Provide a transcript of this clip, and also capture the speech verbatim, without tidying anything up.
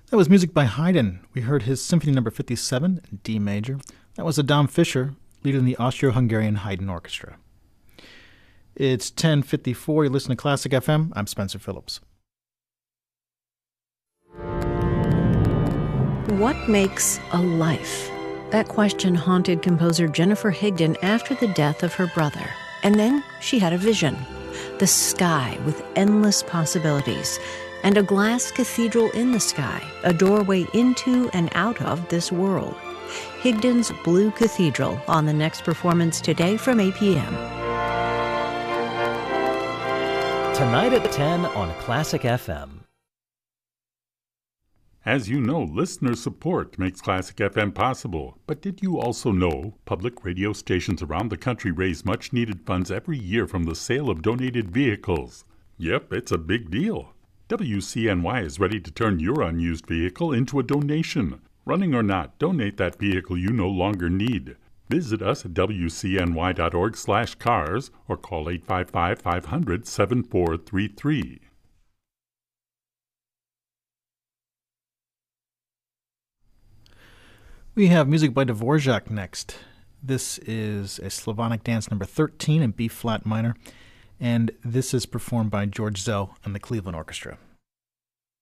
That was music by Haydn. We heard his Symphony Number fifty-seven in D major. That was Adam Fischer, leading the Austro-Hungarian Haydn Orchestra. It's ten fifty-four. You listen to Classic F M. I'm Spencer Phillips. What makes a life? That question haunted composer Jennifer Higdon after the death of her brother. And then she had a vision. The sky with endless possibilities. And a glass cathedral in the sky, a doorway into and out of this world. Higdon's Blue Cathedral on the next performance today from eight p.m. Tonight at ten on Classic F M. As you know, listener support makes Classic F M possible. But did you also know public radio stations around the country raise much-needed funds every year from the sale of donated vehicles? Yep, it's a big deal. W C N Y is ready to turn your unused vehicle into a donation. Running or not, donate that vehicle you no longer need. Visit us at W C N Y dot org slash cars or call eight five five, five hundred, seven four three three. We have music by Dvorak next. This is a Slavonic dance number thirteen in B-flat minor, and this is performed by George Zell and the Cleveland Orchestra.